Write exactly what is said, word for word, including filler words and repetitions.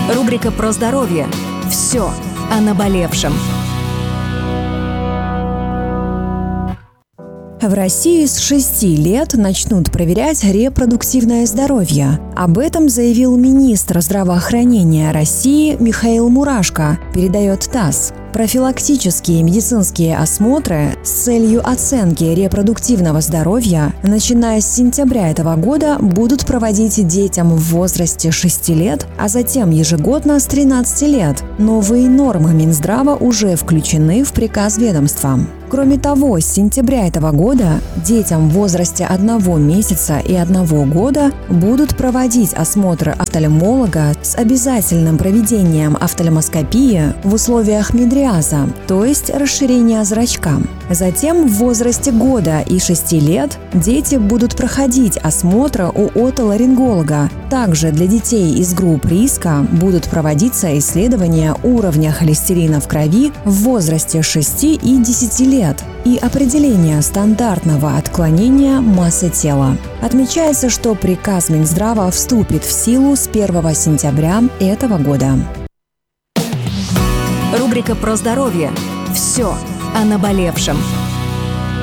Рубрика про здоровье. Все о наболевшем. В России с шести лет начнут проверять репродуктивное здоровье. Об этом заявил министр здравоохранения России Михаил Мурашко, передает ТАСС. Профилактические медицинские осмотры с целью оценки репродуктивного здоровья, начиная с сентября этого года, будут проводить детям в возрасте шести лет, а затем ежегодно с тринадцати лет. Новые нормы Минздрава уже включены в приказ ведомства. Кроме того, с сентября этого года детям в возрасте одного месяца и одного года будут проводить осмотры офтальмолога с обязательным проведением офтальмоскопии в условиях медриаза, то есть расширения зрачка. Затем в возрасте года и шести лет дети будут проходить осмотры у отоларинголога. Также для детей из групп риска будут проводиться исследования уровня холестерина в крови в возрасте шести и десяти лет и определение стандартного отклонения массы тела. Отмечается, что приказ Минздрава вступит в силу с первого сентября этого года. Рубрика про здоровье. Все о наболевшем.